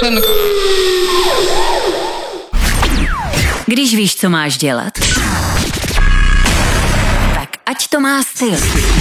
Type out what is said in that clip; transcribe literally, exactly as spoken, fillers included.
myšlenka. Když víš, co máš dělat, tak ať to má styl.